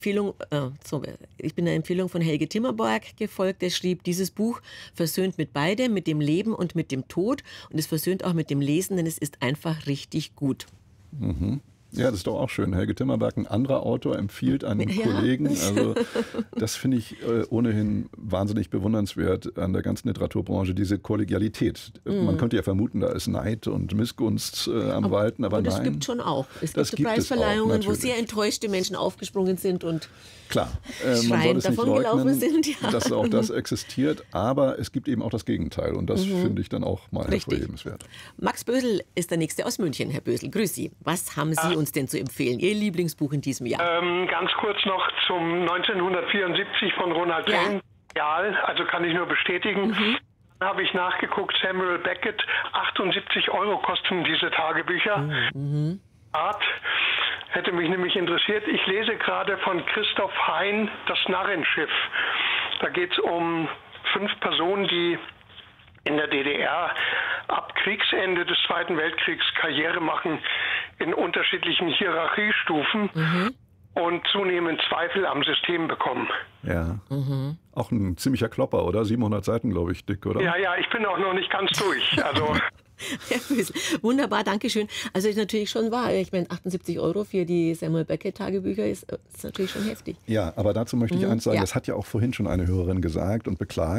Ich bin der Empfehlung von Helge Timmerberg gefolgt, der schrieb, dieses Buch versöhnt mit beidem, mit dem Leben und mit dem Tod. Und es versöhnt auch mit dem Lesen, denn es ist einfach richtig gut. Mhm. Ja, das ist doch auch schön. Helge Timmerberg, ein anderer Autor, empfiehlt einen Kollegen. Also das finde ich ohnehin wahnsinnig bewundernswert an der ganzen Literaturbranche, diese Kollegialität. Man könnte ja vermuten, da ist Neid und Missgunst am Walten, aber das nein. gibt schon auch. Es Das gibt gibt es Preisverleihungen, auch, wo sehr enttäuschte Menschen aufgesprungen sind und klar, man soll es nicht leugnen, dass auch das existiert, aber es gibt eben auch das Gegenteil und das finde ich dann auch mal hervorhebenswert. Max Bösel ist der Nächste aus München. Herr Bösel, grüß Sie. Was haben Sie uns denn zu empfehlen? Ihr Lieblingsbuch in diesem Jahr? Ganz kurz noch zum 1974 von Ronald Payne. Ja, also kann ich nur bestätigen. Dann habe ich nachgeguckt, Samuel Beckett, 78 € kosten diese Tagebücher. Art. Hätte mich nämlich interessiert. Ich lese gerade von Christoph Hein Das Narrenschiff. Da geht es um 5 Personen, die in der DDR ab Kriegsende des Zweiten Weltkriegs Karriere machen in unterschiedlichen Hierarchiestufen und zunehmend Zweifel am System bekommen. Ja, auch ein ziemlicher Klopper, oder? 700 Seiten, glaube ich, dick, oder? Ja, ich bin auch noch nicht ganz durch. Also Herr Bösel, wunderbar, danke schön. Also ist natürlich schon wahr. Ich meine, 78 € für die Samuel Beckett Tagebücher ist natürlich schon heftig. Ja, aber dazu möchte ich eins sagen, das hat ja auch vorhin schon eine Hörerin gesagt und beklagt.